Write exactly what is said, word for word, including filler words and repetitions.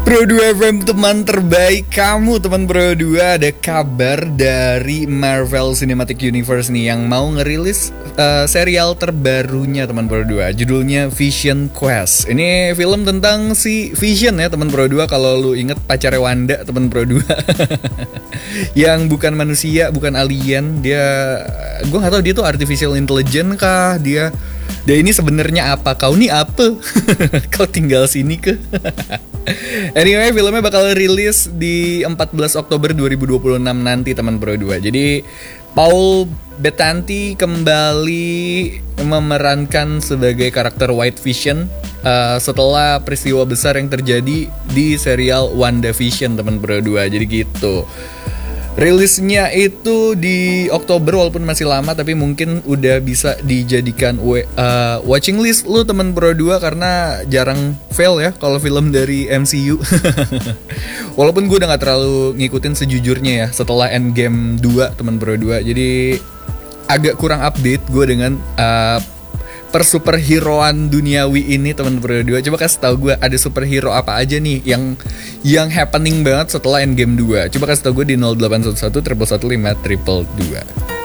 Pro dua F M, teman terbaik kamu, teman Pro dua. Ada kabar dari Marvel Cinematic Universe nih yang mau ngerilis uh, serial terbarunya teman Pro dua. Judulnya Vision Quest. Ini film tentang si Vision ya teman Pro dua. Kalau lu inget pacarnya Wanda teman Pro dua. Yang bukan manusia, bukan alien. Dia, gue gak tahu dia tuh artificial intelligence kah. Dia Dia ini sebenarnya apa? Kau nih apa? Kau tinggal sini ke? Anyway, filmnya bakal rilis di empat belas Oktober dua ribu dua puluh enam nanti teman Pro dua. Jadi Paul Bettany kembali memerankan sebagai karakter White Vision uh, setelah peristiwa besar yang terjadi di serial WandaVision teman Pro dua. Jadi gitu. Rilisnya itu di Oktober walaupun masih lama, tapi mungkin udah bisa dijadikan we, uh, watching list lu temen Pro dua karena jarang fail ya kalau film dari M C U. Walaupun gue udah gak terlalu ngikutin sejujurnya ya setelah Endgame dua temen Pro dua. Jadi agak kurang update gue dengan uh, persuperheroan duniawi ini teman Pro dua. Coba kasih tahu gue ada superhero apa aja nih yang yang happening banget setelah Endgame dua. Coba kasih tahu gue di nol delapan satu satu satu satu lima triple dua.